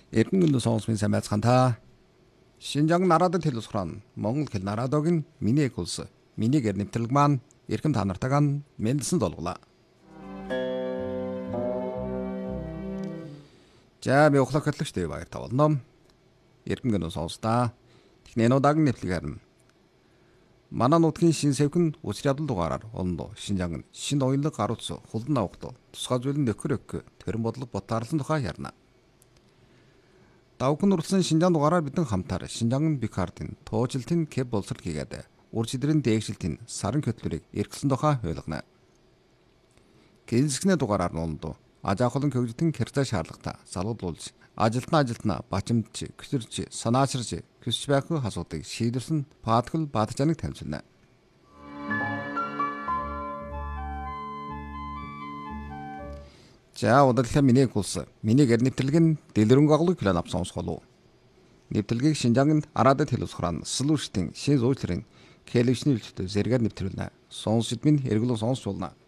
Эрдэнэ сонсмын сайн байцгаана. Шинжаан нарадад хэлс хуран Монгол хэл нарадогийн миний улс миний гэр нэвтрэлг маань эрхэм та нартайгаа мэндэлсэн долголаа. За би ухлах хөтлөгчтэй баяр тавлаа. Эрдэнэ сонстаа. Технэн удагийн нэвтрэлг харна. Манай нутгийн шин сэвхэн уучрал дугаараар ондоо Шинжаан шин оюунлаг гаруц хулдан авахд тусгай зүйлэн нөхөр төрөн бодлого ботаарлан тухай ярина. Давхан уралсан Шинжаан дугаараар бидэн хамтаар Шинжаан Бикардын туужилтын кэб боловсрол хийгээд уржидрын дээгшилтийн саран хөтлөрийг эргэлсэн тухай ойлгоно. Гэлсгнээ дугаараар нондоо ажаахлан көгжтэн кэрцэ шаардлагатай залгуулж ажилтнаа бачимдч көсөрч санаачрж көсч байх асуудыг шийдвэрсэн Паткл Баатжаныг танилцуулна. За удаллаа миний улс миний гэр нэвтрэлэг нь дэлгэрэнг аглыг план авсан сонсголоо. Нэвтрэлгийг Шинжаанд арадад хэлс хуран слүүштийн шин зуучларын кэлэвшний үйлчлэлд зэрэгээр нэвтрүүлнэ. Сонсчд минь эргэлөө сонсч болно.